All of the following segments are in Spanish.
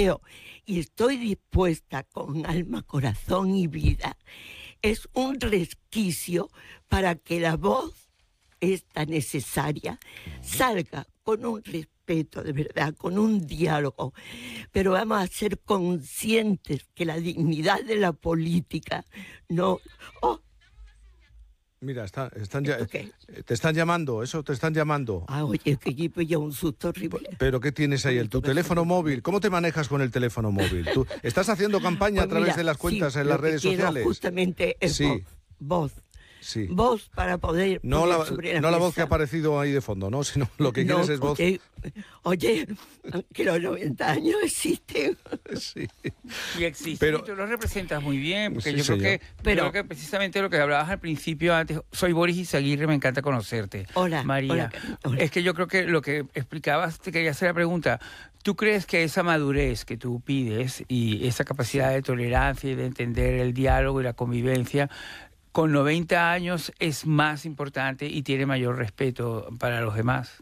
deseo y estoy dispuesta con alma, corazón y vida, es un resquicio para que la voz esta necesaria salga con un respeto de verdad, con un diálogo, pero vamos a ser conscientes que la dignidad de la política no... Mira, te están llamando, te están llamando. Oye, que yo ya un susto horrible. ¿Pero qué tienes ahí? ¿Tu teléfono móvil? ¿Cómo te manejas con el teléfono móvil? ¿Tú estás haciendo campaña a través de las cuentas en las redes sociales? Justamente es voz. Sí. Voz para poder... No la voz que ha aparecido ahí de fondo, ¿no? Sino lo que quieres es voz. Oye, que los 90 años existen. Sí. Y existen, y tú lo representas muy bien, porque yo creo que precisamente lo que hablabas al principio antes, soy Boris Izaguirre, me encanta conocerte. Hola. María. Hola. Es que yo creo que lo que explicabas, te quería hacer la pregunta, ¿tú crees que esa madurez que tú pides y esa capacidad de tolerancia y de entender el diálogo y la convivencia con 90 años es más importante y tiene mayor respeto para los demás?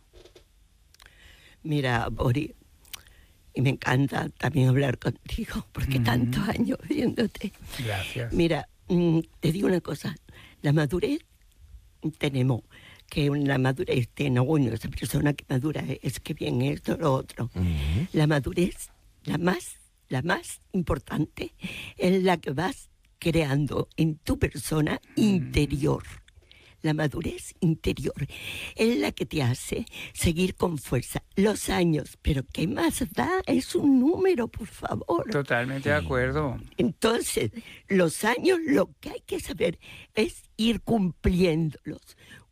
Mira, Boris, y me encanta también hablar contigo, porque tantos años viéndote. Gracias. Mira, te digo una cosa, la madurez tenemos que una madurez bueno, esa persona que madura es que bien esto, lo otro. La madurez, la más importante, es la que vas creando en tu persona interior. La madurez interior es la que te hace seguir con fuerza. Los años, pero ¿qué más da? Es un número, por favor. Totalmente de acuerdo. Entonces, los años, lo que hay que saber es ir cumpliéndolos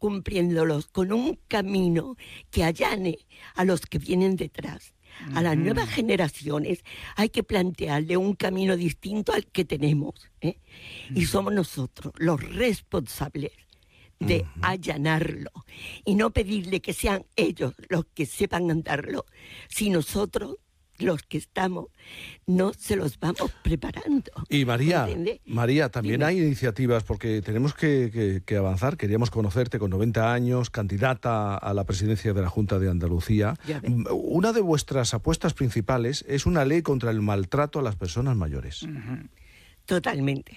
con un camino que allane a los que vienen detrás. A las nuevas generaciones hay que plantearle un camino distinto al que tenemos, y somos nosotros los responsables de allanarlo y no pedirle que sean ellos los que sepan andarlo, si nosotros, los que estamos, no se los vamos preparando. Y María, también Dime. hay iniciativas, porque tenemos que avanzar. Queríamos conocerte con 90 años, candidata a la presidencia de la Junta de Andalucía. Una de vuestras apuestas principales es una ley contra el maltrato a las personas mayores. Totalmente.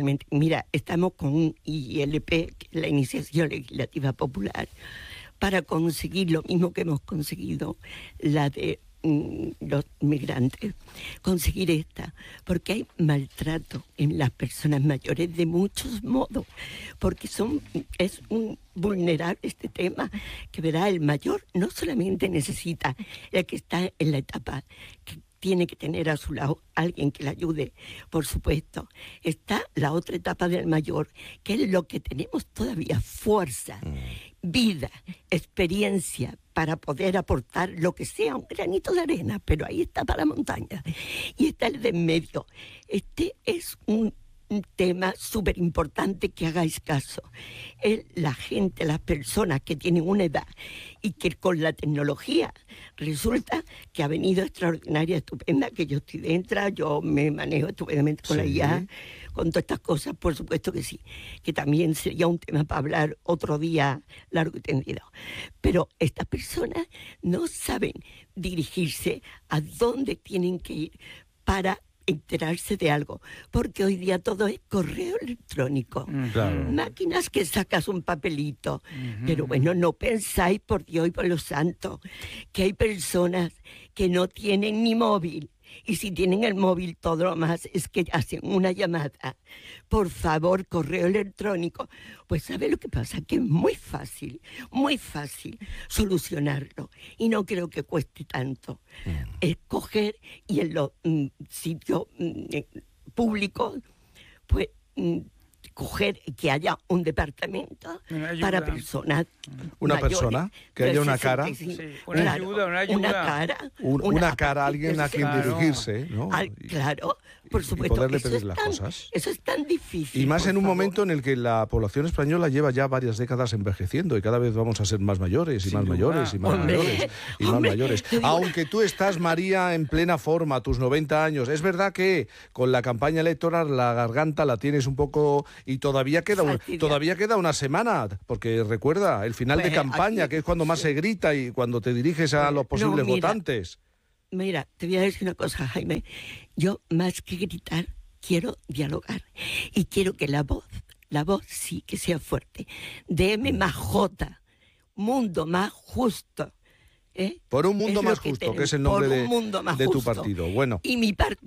Mira, estamos con un ILP, la Iniciación Legislativa Popular, para conseguir lo mismo que hemos conseguido, la de los migrantes, conseguir esta, porque hay maltrato en las personas mayores de muchos modos, porque es un vulnerable este tema, que verá, el mayor no solamente necesita el que está en la etapa que tiene que tener a su lado alguien que le ayude, por supuesto. Está la otra etapa del mayor, que es lo que tenemos todavía, fuerza, vida, experiencia, para poder aportar lo que sea, un granito de arena, pero ahí está para la montaña. Y está el de en medio. Este es un tema súper importante que hagáis caso. Es la gente, las personas que tienen una edad y que con la tecnología resulta que ha venido extraordinaria, estupenda, que yo estoy dentro, yo me manejo estupendamente con la IA, con todas estas cosas, por supuesto que sí, que también sería un tema para hablar otro día largo y tendido. Pero estas personas no saben dirigirse a dónde tienen que ir para enterarse de algo, porque hoy día todo es correo electrónico, máquinas que sacas un papelito, pero bueno, no pensáis, por Dios y por los santos, que hay personas que no tienen ni móvil, y si tienen el móvil todo lo más es que hacen una llamada, por favor, correo electrónico. Pues ¿sabe lo que pasa? Que es muy fácil solucionarlo, y no creo que cueste tanto. Escoger y en los sitios públicos, pues coger que haya un un para personas una mayores, persona, que haya una cara. Una ayuda. Una cara, alguien a quien dirigirse, ¿no? Claro, por supuesto. Y poderle pedir las cosas. Eso es tan difícil. Y más en un favor. momento en el que la población española lleva ya varias décadas envejeciendo y cada vez vamos a ser más mayores y más mayores y más mayores y más mayores. Aunque tú estás, María, en plena forma, a tus 90 años, es verdad que con la campaña electoral la garganta la tienes un poco y todavía queda una semana, porque recuerda, el final de campaña, que es cuando más se grita y cuando te diriges a los posibles votantes. Mira, te voy a decir una cosa, Jaime. Yo, más que gritar, quiero dialogar. Y quiero que la voz sí que sea fuerte. DM más J, mundo más justo. Por un mundo más justo, que es el nombre de tu partido. Bueno. Y mi